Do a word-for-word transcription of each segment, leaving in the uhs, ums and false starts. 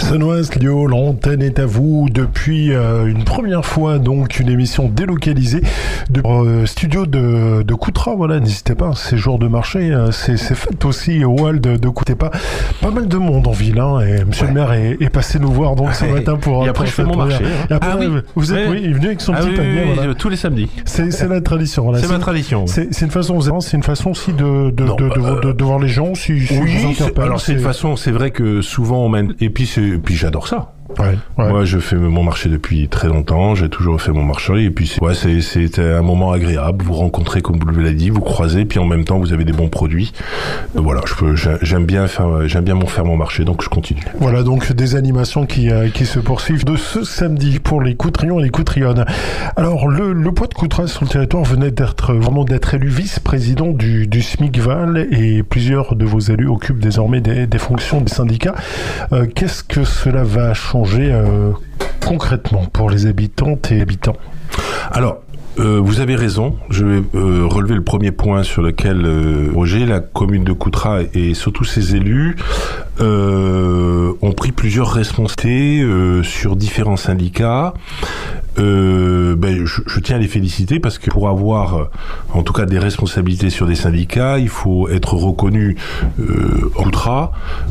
Sun-Ouest, Lyon, l'antenne est à vous depuis euh, une première fois, donc une émission délocalisée de euh, studio de, de Coutras. Voilà, n'hésitez pas, ces jours de marché, euh, c'est, c'est fait aussi au hall de, de Coutras. Pas, pas mal de monde en ville, hein, et monsieur ouais. le maire est, est passé nous voir donc ce ouais. matin pour... Et après, je fais mon marché. Hein. Après, ah, oui. Vous êtes, ouais. oui, il est venu avec son ah, petit oui, panier. Oui, voilà. Tous les samedis. C'est, c'est la tradition. Là. C'est, c'est ma tradition. Ouais. C'est, c'est une façon, c'est une façon aussi de, de, non, de, de, euh, de, de voir les gens, si, si oui, vous c'est, alors c'est, c'est une façon, c'est vrai que souvent on mène, et puis, c'est, puis j'adore ça. Ouais, ouais. Moi, je fais mon marché depuis très longtemps. J'ai toujours fait mon marché. Et puis, c'est, ouais, c'est, c'est un moment agréable. Vous rencontrez, comme vous l'avez dit, vous croisez. Puis en même temps, vous avez des bons produits. Euh, voilà, je peux, j'aime bien faire, j'aime bien mon faire mon marché. Donc, je continue. Voilà, donc des animations qui, euh, qui se poursuivent de ce samedi pour les Coutrions et les Coutrionnes. Alors, le, le poids de Coutras sur le territoire venait d'être vraiment d'être élu vice-président du, du SMICVAL et plusieurs de vos élus occupent désormais des, des fonctions des syndicats. Euh, qu'est-ce que cela va changer Euh, concrètement pour les habitantes et habitants? Alors, euh, vous avez raison. Je vais euh, relever le premier point sur lequel euh, Roger, la commune de Coutras et, et surtout ses élus euh, ont pris plusieurs responsabilités euh, sur différents syndicats. Euh, ben, je, je tiens à les féliciter parce que pour avoir, en tout cas, des responsabilités sur des syndicats, il faut être reconnu euh, en Coutras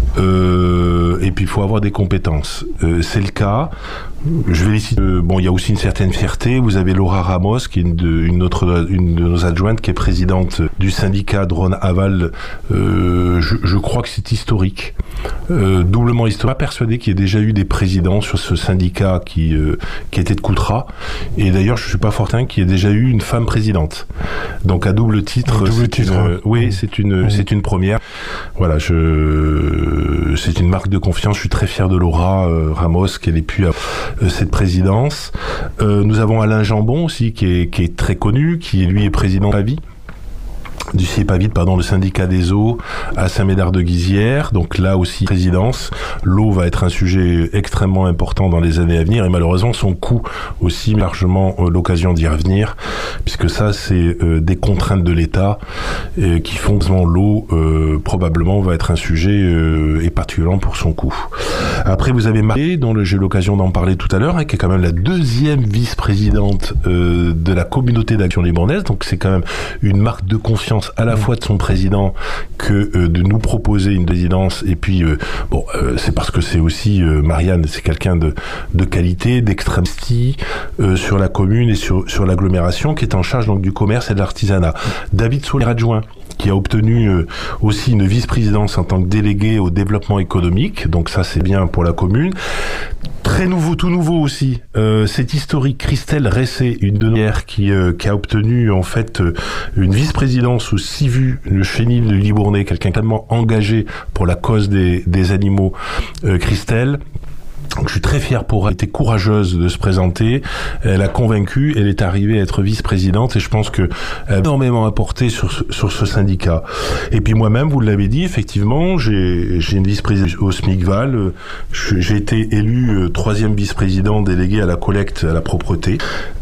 euh, et puis il faut avoir des compétences. Euh, c'est le cas. Je vais les citer. Euh, bon, il y a aussi une certaine fierté. Vous avez Laura Ramos, qui est une de, une autre, une de nos adjointes, qui est présidente du syndicat Drône-Aval. Euh, je, je crois que c'est historique, euh, doublement historique. Je suis pas persuadé qu'il y ait déjà eu des présidents sur ce syndicat qui, euh, qui était de Coutras. Et d'ailleurs, je suis pas certain qu'il y ait déjà eu une femme présidente. Donc à double titre, double c'est titre, une, ouais. euh, oui, c'est une, mmh. c'est une première. Voilà, je, c'est une marque de confiance. Je suis très fier de Laura euh, Ramos qu'elle ait pu avoir cette présidence. Euh, nous avons Alain Jambon aussi, qui est, qui est très connu, qui lui est président de P A V I, du C I P A V I, pardon, le syndicat des eaux à Saint-Médard-de-Guizière. Donc là aussi, présidence. L'eau va être un sujet extrêmement important dans les années à venir et malheureusement son coût aussi largement euh, l'occasion d'y revenir, puisque ça c'est euh, des contraintes de l'État euh, qui font que l'eau euh, probablement va être un sujet euh, et particulièrement pour son coût. Après vous avez Marie, dont le, j'ai eu l'occasion d'en parler tout à l'heure, hein, qui est quand même la deuxième vice-présidente euh, de la communauté d'action libournaise, donc c'est quand même une marque de confiance à la fois de son président que euh, de nous proposer une présidence. Et puis euh, bon euh, c'est parce que c'est aussi euh, Marianne, c'est quelqu'un de de qualité, d'extrême style euh, sur la commune et sur sur l'agglomération, qui est en charge donc du commerce et de l'artisanat. David Soler adjoint, qui a obtenu euh, aussi une vice-présidence en tant que délégué au développement économique, donc ça c'est bien pour la commune. Très nouveau, tout nouveau aussi, euh, c'est historique, Christelle Ressé, une de nos qui, euh, qui a obtenu en fait euh, une vice-présidence au C I V U, le chenil de Libournais, quelqu'un tellement engagé pour la cause des, des animaux, euh, Christelle. Donc, je suis très fier pour elle. Elle était courageuse de se présenter. Elle a convaincu. Elle est arrivée à être vice-présidente et je pense que elle a énormément apporté sur ce, sur ce syndicat. Et puis moi-même, vous l'avez dit, effectivement, j'ai, j'ai une vice-présidente au SMICVAL. J'ai été élu troisième vice-président délégué à la collecte, à la propreté.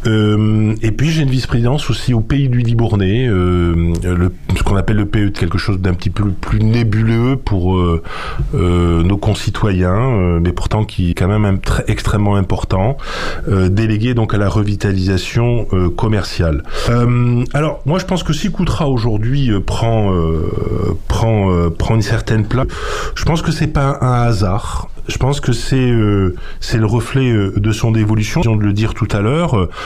Euh, et puis j'ai une vice-présidence aussi au Pays du Libournais, euh, le, ce qu'on appelle le P E, quelque chose d'un petit peu plus nébuleux pour euh, euh, nos concitoyens, euh, mais pourtant qui est quand même un, très, extrêmement important, euh, délégué donc à la revitalisation euh, commerciale. Euh, alors moi je pense que si Coutras aujourd'hui euh, prend euh, prend euh, prend une certaine place, je pense que c'est pas un, un hasard. Je pense que c'est euh, c'est le reflet euh, de son évolution, de le dire tout à l'heure, euh,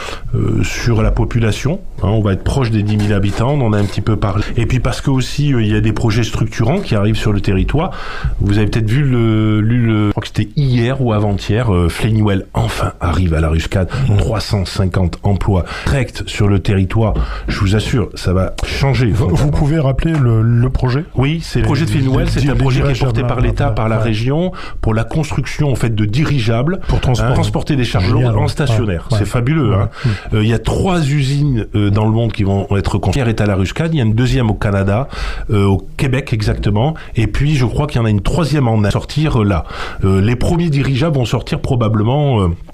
sur la population. Hein, on va être proche des dix mille habitants, on en a un petit peu parlé. Et puis parce que aussi euh, il y a des projets structurants qui arrivent sur le territoire. Vous avez peut-être vu le, lu le, je crois que c'était hier ou avant-hier, euh, Fléniwell enfin arrive à la Ruscade, mmh. trois cent cinquante emplois directs sur le territoire. Je vous assure, ça va changer. Vous, vous pouvez rappeler le, le projet? Oui, c'est le projet de Fléniwell, c'est un projet qui est porté par l'État, par la région, pour la construction en fait de dirigeables pour transport, hein, transporter des charges lourdes en stationnaire. Ouais, c'est ouais, fabuleux. Il ouais, hein. ouais. euh, y a trois usines euh, dans le monde qui vont être construites. Une est à la Ruscade, il y a une deuxième au Canada, euh, au Québec exactement, et puis je crois qu'il y en a une troisième en à sortir euh, là. Euh, les premiers dirigeables vont sortir probablement. Euh,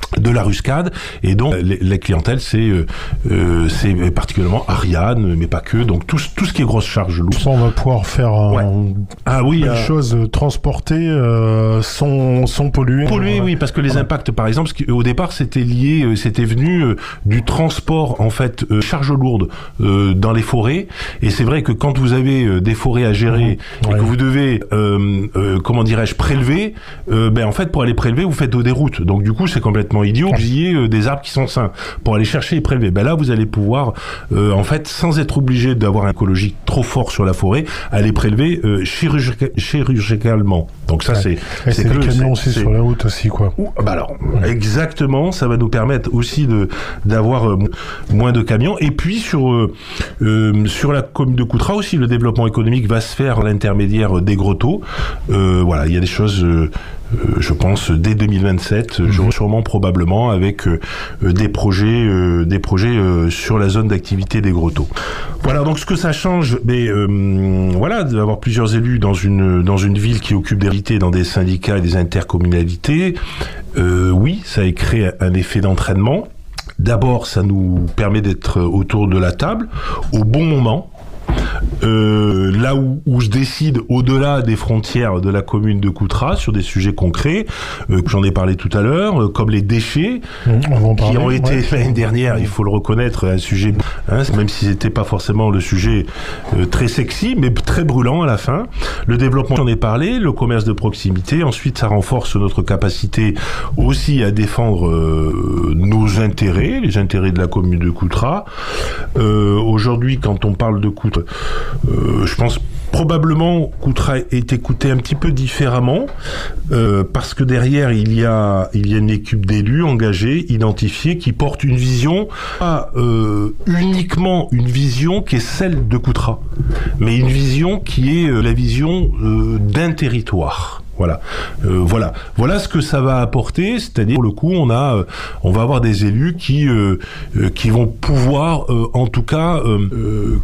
de la Ruscade, et donc la clientèle c'est euh, euh, c'est particulièrement Ariane, mais pas que, donc tout, tout ce qui est grosse charge lourde. Ça, on va pouvoir faire ouais. un, ah oui, des euh, choses transportées euh, sans, sans polluer. Polluer, oui, parce que les impacts, par exemple, au départ c'était lié, c'était venu euh, du transport en fait euh, charge lourde euh, dans les forêts, et c'est vrai que quand vous avez euh, des forêts à gérer mmh, et ouais. que vous devez, euh, euh, comment dirais-je, prélever, euh, ben en fait pour aller prélever vous faites des routes, donc du coup c'est complètement idiot d'utiliser euh, des arbres qui sont sains pour aller chercher et prélever. Ben là, vous allez pouvoir, euh, en fait, sans être obligé d'avoir un écologique trop fort sur la forêt, aller prélever euh, chirurgica- chirurgicalement. Donc ça, ouais. c'est... Et c'est, c'est le camion aussi c'est... sur la route aussi, quoi. Bah alors, ouais. exactement, ça va nous permettre aussi de d'avoir euh, moins de camions. Et puis, sur euh, euh, sur la commune de Coutras aussi, le développement économique va se faire à l'intermédiaire des grottos. Euh, voilà, il y a des choses... Euh, Euh, je pense dès deux mille vingt-sept, mmh. sûrement probablement avec euh, des projets, euh, des projets euh, sur la zone d'activité des grottos. Voilà, donc ce que ça change, mais euh, voilà, d'avoir plusieurs élus dans une dans une ville qui occupe des réalités dans des syndicats et des intercommunalités. Euh, oui, ça a créé un effet d'entraînement. D'abord, ça nous permet d'être autour de la table au bon moment. Euh, là où, où je décide au-delà des frontières de la commune de Coutras sur des sujets concrets, euh, j'en ai parlé tout à l'heure, euh, comme les déchets, mmh, on qui ont été ouais. l'année dernière, il faut le reconnaître, un sujet, hein, même si c'était pas forcément le sujet euh, très sexy, mais très brûlant à la fin. Le développement, j'en ai parlé, le commerce de proximité, ensuite ça renforce notre capacité aussi à défendre euh, nos intérêts, les intérêts de la commune de Coutras. Euh, aujourd'hui, quand on parle de Coutras, Euh, je pense probablement Coutras est écouté un petit peu différemment euh, parce que derrière il y a il y a une équipe d'élus engagés, identifiés, qui portent une vision, pas euh, uniquement une vision qui est celle de Coutras, mais une vision qui est euh, la vision euh, d'un territoire. Voilà, euh, voilà, voilà ce que ça va apporter. C'est-à-dire, pour le coup, on a, euh, on va avoir des élus qui, euh, euh, qui vont pouvoir, euh, en tout cas, euh, euh,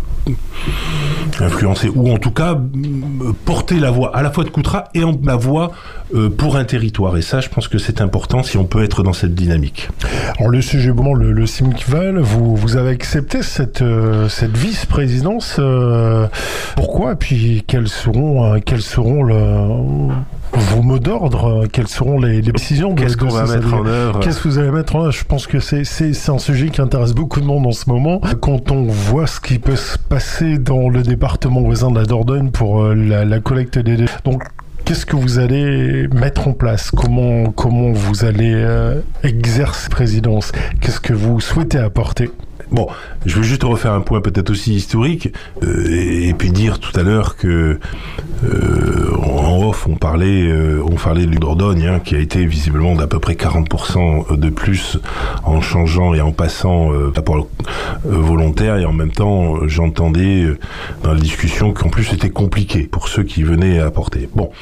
influencer ou en tout cas euh, porter la voix à la fois de Coutras et en, la voix euh, pour un territoire. Et ça, je pense que c'est important si on peut être dans cette dynamique. Alors le sujet, bon, le, le SMICVAL, vous, vous avez accepté cette, euh, cette vice-présidence. Euh, pourquoi ? Et puis quels seront, euh, quels seront le vos mots d'ordre, quelles seront les, les décisions de, Qu'est-ce qu'on de va mettre en œuvre ? Qu'est-ce que vous allez mettre en œuvre ? Je pense que c'est, c'est, c'est un sujet qui intéresse beaucoup de monde en ce moment. Quand on voit ce qui peut se passer dans le département voisin de la Dordogne pour euh, la, la collecte des déchets. Donc, qu'est-ce que vous allez mettre en place ? Comment, comment vous allez euh, exercer la présidence ? Qu'est-ce que vous souhaitez apporter ? Bon, je veux juste refaire un point peut-être aussi historique euh, et, et puis dire tout à l'heure que euh, en off on parlait euh, on parlait de Dordogne hein, qui a été visiblement d'à peu près quarante pour cent de plus en changeant et en passant euh, rapport euh, volontaire, et en même temps euh, j'entendais euh, dans la discussion qu'en plus c'était compliqué pour ceux qui venaient apporter. Bon,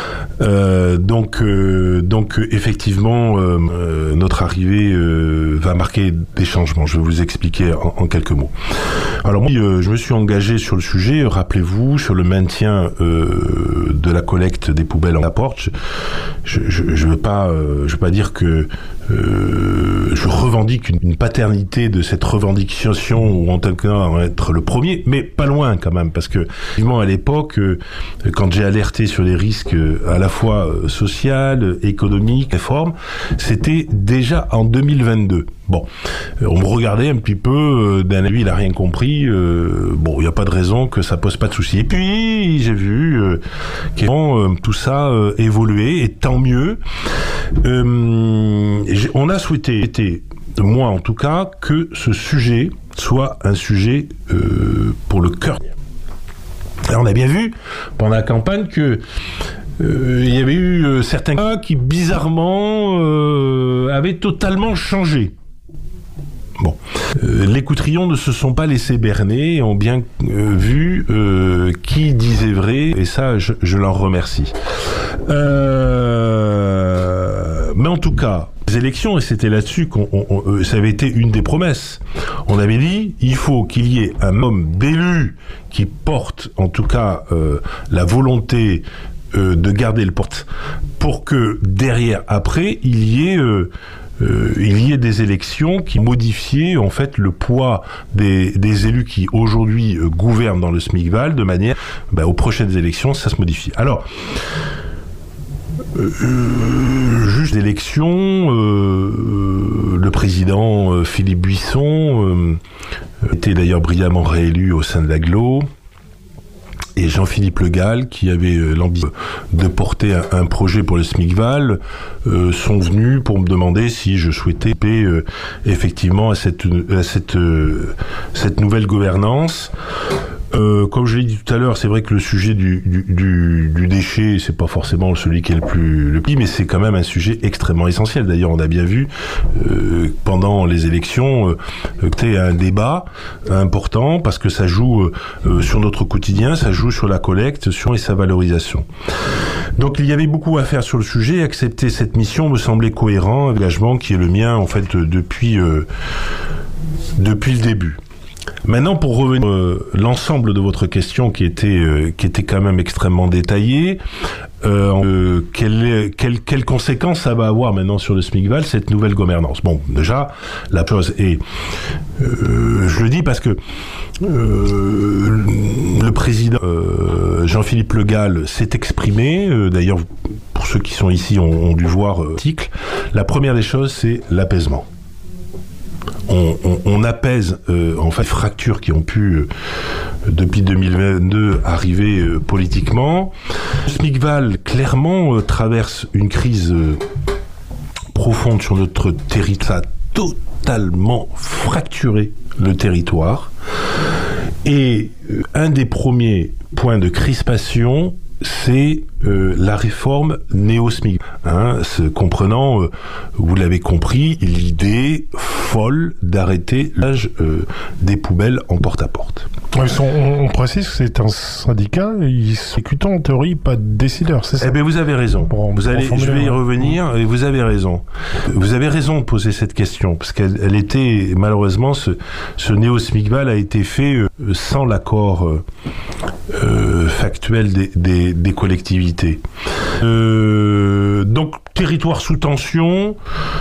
euh, donc euh, donc effectivement euh, euh, notre arrivée euh, va marquer des changements. Je vais vous expliquer En, en quelques mots. Alors moi, euh, je me suis engagé sur le sujet, rappelez-vous, sur le maintien euh, de la collecte des poubelles en la porte. Je je veux pas, euh, je veux pas dire que euh, je revendique une, une paternité de cette revendication, ou en tout cas être le premier, mais pas loin quand même, parce que effectivement à l'époque, euh, quand j'ai alerté sur les risques euh, à la fois euh, social, économique, réforme, c'était déjà en deux mille vingt-deux. Bon, euh, on me regardait un petit peu euh, d'un avis, il a rien compris. Euh, bon, il n'y a pas de raison que ça pose pas de soucis. Et puis j'ai vu euh, comment euh, tout ça euh, évoluer, et tant mieux. Euh, on a souhaité, été, moi en tout cas, que ce sujet soit un sujet euh, pour le cœur. Alors on a bien vu pendant la campagne que euh, il y avait eu euh, certains cas qui bizarrement euh, avaient totalement changé. Bon, euh, les Coutrions ne se sont pas laissés berner et ont bien euh, vu euh, qui disait vrai, et ça, je, je leur remercie. Euh, mais en tout cas, les élections, et c'était là-dessus qu'on, on, on, ça avait été une des promesses. On avait dit, il faut qu'il y ait un homme d'élu qui porte, en tout cas, euh, la volonté euh, de garder le porte, pour que derrière, après, il y ait euh, euh, il y ait des élections qui modifient en fait le poids des, des élus qui aujourd'hui euh, gouvernent dans le SMICVAL de manière, bah, aux prochaines élections, ça se modifie. Alors, Euh, juste d'élection, euh, le président euh, Philippe Buisson euh, était d'ailleurs brillamment réélu au sein de l'Aglo, et Jean-Philippe Le Gall, qui avait euh, l'ambition de porter un, un projet pour le SMICVAL, euh, sont venus pour me demander si je souhaitais euh, effectivement à cette, à cette, euh, cette nouvelle gouvernance. Euh, comme je l'ai dit tout à l'heure, c'est vrai que le sujet du, du, du, du déchet, c'est pas forcément celui qui est le plus le plus, mais c'est quand même un sujet extrêmement essentiel. D'ailleurs, on a bien vu euh, pendant les élections, euh, que c'est un débat important parce que ça joue euh, sur notre quotidien, ça joue sur la collecte, sur et sa valorisation. Donc, il y avait beaucoup à faire sur le sujet. Accepter cette mission me semblait cohérent, un engagement qui est le mien en fait depuis euh, depuis le début. Maintenant, pour revenir euh, l'ensemble de votre question qui était euh, qui était quand même extrêmement détaillée, euh, euh, quelles quelle, quelle conséquences ça va avoir maintenant sur le SMICVAL, cette nouvelle gouvernance? Bon, déjà, la chose est, euh, je le dis parce que euh, le président euh, Jean-Philippe Le Gall s'est exprimé. Euh, d'ailleurs, pour ceux qui sont ici ont, ont dû voir euh, l'article. La première des choses, c'est l'apaisement. On, on, on apaise euh, en fait les fractures qui ont pu euh, depuis deux mille vingt-deux arriver euh, politiquement. Le SMICVAL clairement euh, traverse une crise euh, profonde sur notre territoire, totalement fracturé le territoire. Et euh, un des premiers points de crispation, c'est euh, la réforme néo-SMIC, hein, comprenant, euh, vous l'avez compris, l'idée folle d'arrêter l'âge euh, des poubelles en porte-à-porte. On, on précise que c'est un syndicat exécutant en théorie, pas de décideur, c'est ça? Eh bien, vous avez raison. Bon, vous allez, je vais y revenir, et vous avez raison. Vous avez raison de poser cette question, parce qu'elle elle était, malheureusement, ce, ce néo-SMICVAL a été fait euh, sans l'accord euh, euh, factuel des, des, des collectivités. Euh, donc, territoire sous tension,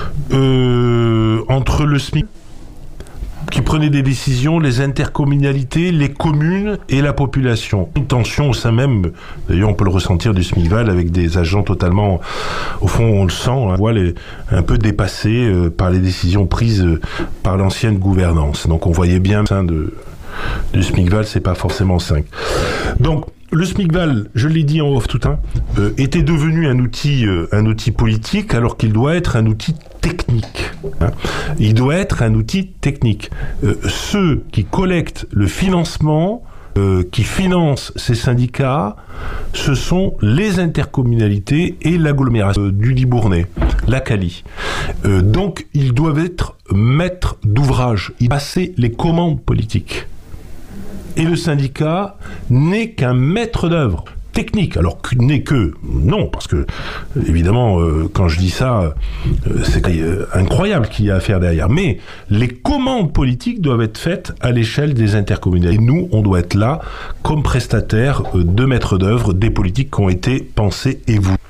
euh, entre le SMIC qui prenait des décisions, les intercommunalités, les communes et la population. Une tension au sein même, d'ailleurs on peut le ressentir du SMICVAL avec des agents totalement, au fond on le sent, hein, on voit les, un peu dépassés euh, par les décisions prises euh, par l'ancienne gouvernance. Donc on voyait bien au sein de, du SMICVAL, c'est pas forcément cinq. Donc le SMICVAL, je l'ai dit en off tout un, euh, était devenu un outil, euh, un outil politique alors qu'il doit être un outil technique. Hein. Il doit être un outil technique. Euh, ceux qui collectent le financement, euh, qui financent ces syndicats, ce sont les intercommunalités et l'agglomération euh, du Libournais, la Cali. Euh, donc, ils doivent être maîtres d'ouvrage, ils passer les commandes politiques. Et le syndicat n'est qu'un maître d'œuvre technique, alors n'est que non, parce que évidemment euh, quand je dis ça euh, c'est euh, incroyable qu'il y a à faire derrière, mais les commandes politiques doivent être faites à l'échelle des intercommunalités. Et nous on doit être là comme prestataires euh, de maître d'œuvre des politiques qui ont été pensées et vous.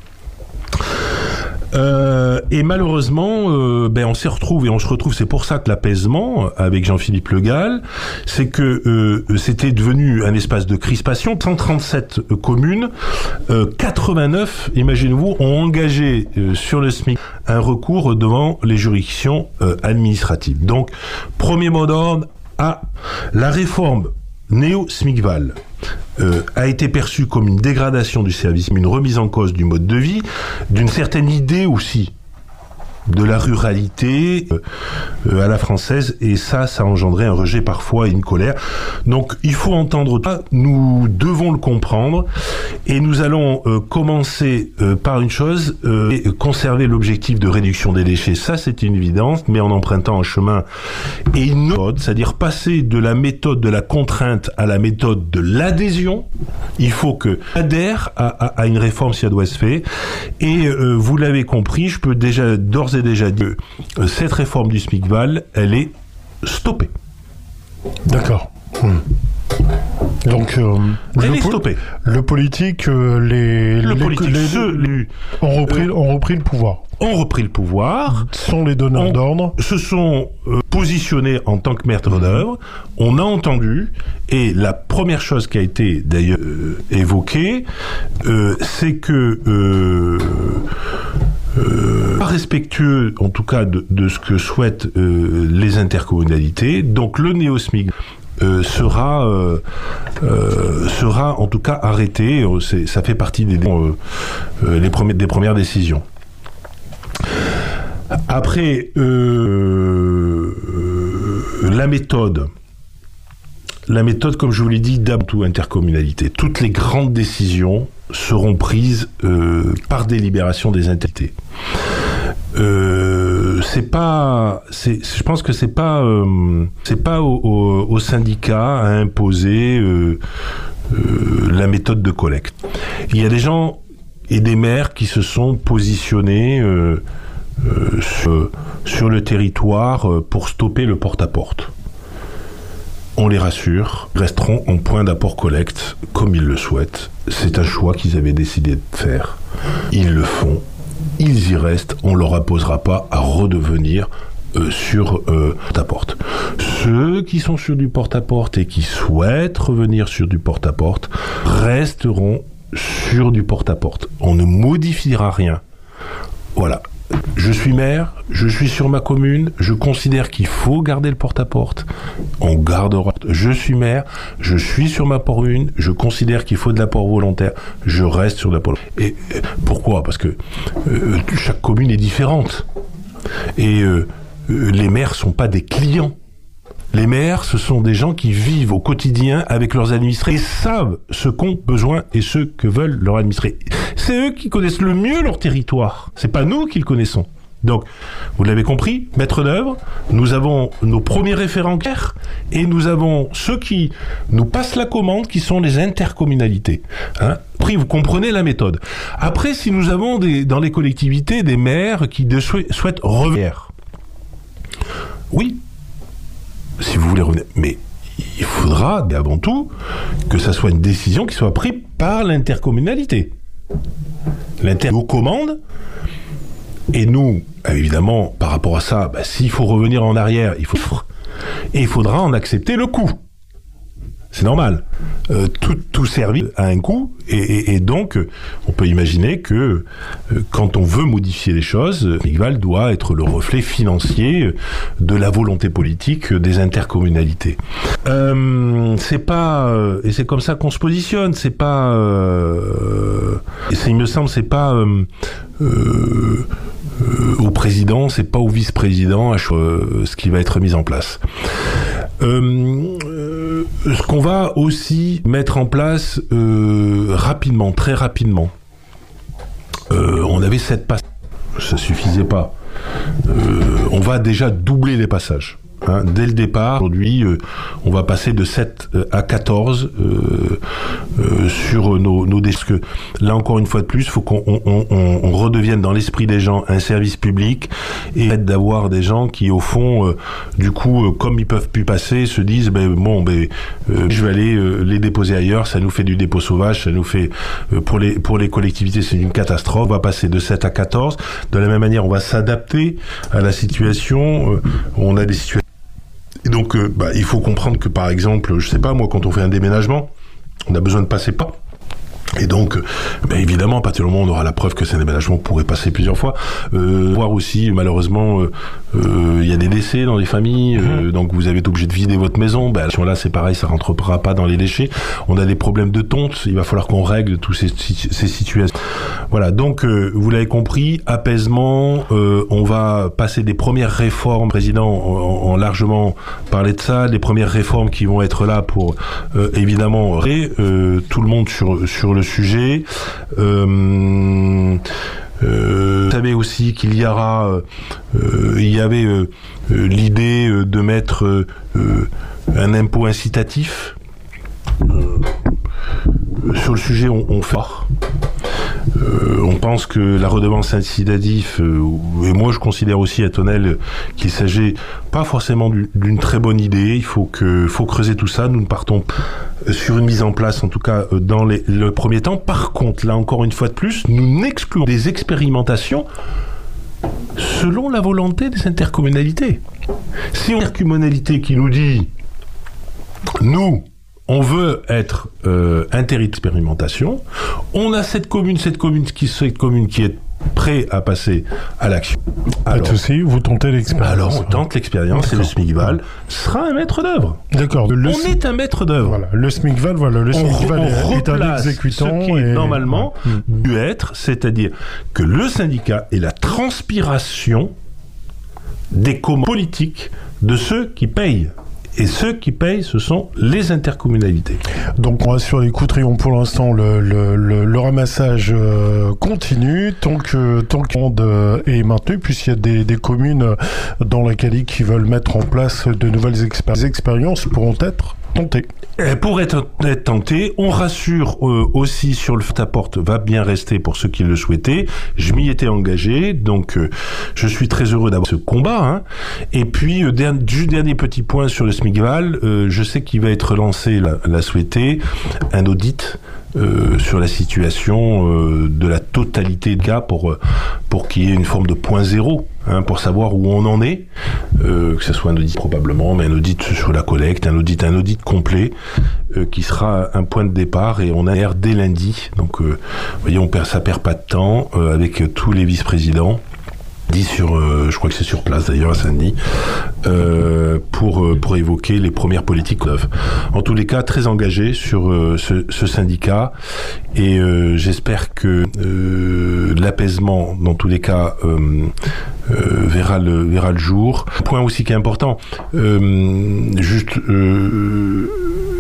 Euh, et malheureusement, euh, ben on s'y retrouve et on se retrouve. C'est pour ça que l'apaisement avec Jean-Philippe Le Gall, c'est que euh, c'était devenu un espace de crispation. cent trente-sept communes, euh, quatre-vingt-neuf, imaginez-vous, ont engagé euh, sur le SMIC un recours devant les juridictions euh, administratives. Donc, premier mot d'ordre à la réforme néo-SMICVAL. Euh, a été perçu comme une dégradation du service, une remise en cause du mode de vie, d'une certaine idée aussi de la ruralité euh, à la française, et ça, ça a engendré un rejet parfois et une colère. Donc, il faut entendre ça, nous devons le comprendre, et nous allons euh, commencer euh, par une chose, euh, conserver l'objectif de réduction des déchets, ça c'est une évidence, mais en empruntant un chemin et une méthode, c'est-à-dire passer de la méthode de la contrainte à la méthode de l'adhésion. Il faut que adhère à, à, à une réforme si elle doit se faire, et euh, vous l'avez compris, je peux déjà d'ores et déjà dit que cette réforme du SMICVAL, elle est stoppée. D'accord. Hum. Donc, euh, elle le, est stoppée. Le politique, euh, les, le les, politique, les, ceux, les, ont, repris, euh, ont repris le pouvoir. Ont repris le pouvoir. Sont les donneurs d'ordre. Se sont euh, positionnés en tant que maître mmh. d'œuvre. On a entendu, et la première chose qui a été d'ailleurs euh, évoquée, euh, c'est que euh, euh, pas respectueux, en tout cas, de, de ce que souhaitent euh, les intercommunalités. Donc le néo-SMIC Euh, sera euh, euh, sera en tout cas arrêté. C'est, ça fait partie des euh, euh, les premiers, des premières décisions. Après euh, euh, la méthode, la méthode, comme je vous l'ai dit, d'abord intercommunalité. Toutes les grandes décisions seront prises euh, par délibération des intercommunalités. Euh, c'est pas, c'est, je pense que c'est pas, euh, c'est pas au, au, au syndicat à imposer euh, euh, la méthode de collecte. Il y a des gens et des maires qui se sont positionnés euh, euh, sur, sur le territoire pour stopper le porte-à-porte. On les rassure, ils resteront en point d'apport collecte comme ils le souhaitent. C'est un choix qu'ils avaient décidé de faire. Ils le font. Ils y restent, on ne leur imposera pas à redevenir euh, sur euh, porte-à-porte. Ceux qui sont sur du porte-à-porte et qui souhaitent revenir sur du porte-à-porte resteront sur du porte-à-porte. On ne modifiera rien. Voilà. Je suis maire, je suis sur ma commune, je considère qu'il faut garder le porte-à-porte. On gardera. Je suis maire, je suis sur ma commune, je considère qu'il faut de l'apport volontaire, je reste sur l'apport. Et pourquoi ? Parce que euh, chaque commune est différente. Et euh, les maires sont pas des clients. Les maires, ce sont des gens qui vivent au quotidien avec leurs administrés et savent ce qu'ont besoin et ce que veulent leurs administrés. C'est eux qui connaissent le mieux leur territoire. C'est pas nous qui le connaissons. Donc, vous l'avez compris, maître d'œuvre, nous avons nos premiers référents clairs et nous avons ceux qui nous passent la commande, qui sont les intercommunalités. Hein ? Après, vous comprenez la méthode. Après, si nous avons des, dans les collectivités des maires qui de sou- souhaitent revenir, oui, si vous voulez revenir, mais il faudra, avant tout, que ça soit une décision qui soit prise par l'intercommunalité. L'inter nous commande, et nous, évidemment, par rapport à ça, bah, s'il faut revenir en arrière, il faut, et il faudra en accepter le coût. C'est normal. Euh, tout, tout service a un coût, et, et, et donc, on peut imaginer que euh, quand on veut modifier les choses, SMICVAL doit être le reflet financier de la volonté politique des intercommunalités. Euh, c'est pas, euh, et c'est comme ça qu'on se positionne. C'est pas, euh, et c'est, il me semble, c'est pas euh, euh, euh, au président, c'est pas au vice-président euh, ce qui va être mis en place. Euh, euh, ce qu'on va aussi mettre en place euh, rapidement, très rapidement. Euh, on avait sept passages, ça suffisait pas. Euh, on va déjà doubler les passages. Hein, dès le départ, aujourd'hui, euh, on va passer de sept à quatorze euh, euh, sur nos, nos déchets. Parce que là, encore une fois de plus, il faut qu'on on, on, on redevienne dans l'esprit des gens un service public et d'avoir des gens qui, au fond, euh, du coup, euh, comme ils peuvent plus passer, se disent ben, bon, ben, euh, je vais aller euh, les déposer ailleurs. Ça nous fait du dépôt sauvage, ça nous fait euh, pour les pour les collectivités, c'est une catastrophe. On va passer de sept à quatorze. De la même manière, on va s'adapter à la situation. Euh, on a des situations. Et donc, euh, bah, il faut comprendre que, par exemple, je sais pas, moi, quand on fait un déménagement, on a besoin de passer pas. Et donc, bah, évidemment, à partir du moment où on aura la preuve que c'est un déménagement, on pourrait passer plusieurs fois. Euh, voir aussi, malheureusement, il euh, euh, y a des décès dans les familles, euh, mmh. donc vous avez été obligé de vider votre maison. Bah, là, c'est pareil, ça rentrera pas dans les déchets. On a des problèmes de tonte, il va falloir qu'on règle tous ces, ces situations. Voilà, donc, euh, vous l'avez compris, apaisement, euh, on va passer des premières réformes. Le président ont largement parlé de ça, des premières réformes qui vont être là pour, euh, évidemment, ré, euh, tout le monde sur, sur le sujet. Euh, euh, vous savez aussi qu'il y aura, euh, il y avait euh, euh, l'idée de mettre euh, un impôt incitatif. Euh, sur le sujet, on, on fait. Euh, on pense que la redevance incitative, euh, et moi je considère aussi à Tonnelle qu'il s'agit pas forcément d'une très bonne idée. Il faut que, faut creuser tout ça. Nous ne partons sur une mise en place, en tout cas dans les, le premier temps. Par contre, là encore une fois de plus, nous n'excluons des expérimentations selon la volonté des intercommunalités. Si on a une intercommunalité qui nous dit, nous, on veut être euh, un territoire d'expérimentation, on a cette commune, cette commune qui, cette commune qui est prêt à passer à l'action. Pas de souci, vous tentez l'expérience. Alors on tente l'expérience et le SMICVAL sera un maître d'œuvre. D'accord. On S... est un maître d'œuvre. Voilà. Le SMICVAL, voilà, le SMICVAL on est un exécutant ce qui est et... normalement mmh. dû être, c'est-à-dire que le syndicat est la transpiration des commandes politiques de ceux qui payent. Et ceux qui payent, ce sont les intercommunalités. Donc on reste sur les Coutrillons pour l'instant. Le, le, le, le ramassage euh, continue tant que tant que le monde euh, est maintenu, puisqu'il y a des, des communes dans la Cali qui veulent mettre en place de nouvelles expé- les expériences pourront être tentées. Et pour être, être tenté, on rassure euh, aussi sur le fait porte va bien rester pour ceux qui le souhaitaient. Je m'y étais engagé, donc euh, je suis très heureux d'avoir ce combat. Hein. Et puis, euh, der- du dernier petit point sur le SMICVAL, euh, je sais qu'il va être lancé, la, la souhaité, un audit euh, sur la situation euh, de la totalité de cas pour, pour qu'il y ait une forme de point zéro. Hein, pour savoir où on en est, euh, que ce soit un audit probablement, mais un audit sur la collecte, un audit, un audit complet, euh, qui sera un point de départ, et on a l'air dès lundi. Donc, euh, vous voyez, on perd, ça perd pas de temps euh, avec tous les vice-présidents. Dit sur, euh, je crois que c'est sur place d'ailleurs à Saint-Denis, euh, pour euh, pour évoquer les premières politiques neuves. En tous les cas, très engagé sur euh, ce, ce syndicat, et euh, j'espère que euh, l'apaisement, dans tous les cas, euh, euh, verra le verra le jour. Point aussi qui est important, euh, juste, euh,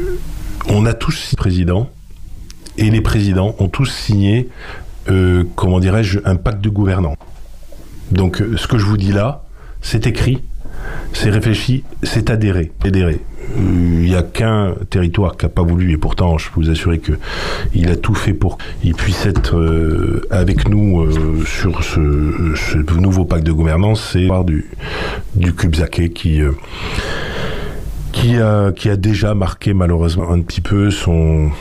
on a tous six présidents, et les présidents ont tous signé, euh, comment dirais-je, un pacte de gouvernance. Donc, ce que je vous dis là, c'est écrit, c'est réfléchi, c'est adhéré. adhéré. Il n'y a qu'un territoire qui n'a pas voulu, et pourtant, je peux vous assurer qu'il a tout fait pour qu'il puisse être euh, avec nous euh, sur ce, ce nouveau pacte de gouvernance, c'est l'histoire du, du Cubzaquet qui, euh, qui, a, qui a déjà marqué malheureusement un petit peu son...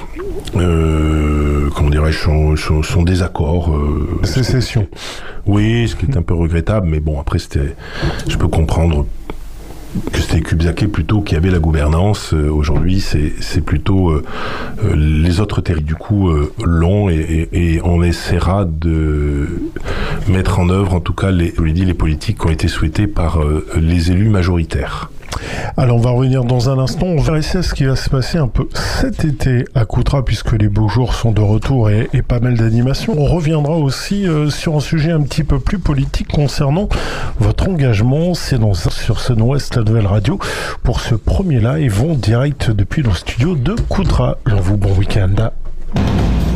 Euh, comment dirais-je, son, son, son désaccord. Euh, Sécession. Oui, ce qui est un peu regrettable, mais bon, après, c'était, je peux comprendre que c'était Cubzaquet plutôt qui avait la gouvernance. Euh, aujourd'hui, c'est, c'est plutôt euh, euh, les autres territoires, du coup, euh, l'ont, et, et, et on essaiera de mettre en œuvre, en tout cas, les, je vous l'ai dit, les politiques qui ont été souhaitées par euh, les élus majoritaires. Alors on va revenir dans un instant, on va essayer ce qui va se passer un peu cet été à Coutras, puisque les beaux jours sont de retour et, et pas mal d'animations. On reviendra aussi euh, sur un sujet un petit peu plus politique concernant votre engagement. C'est dans, sur Sun-Ouest, la nouvelle radio, pour ce premier live en direct depuis le studio de Coutras. J'en vous bon week-end.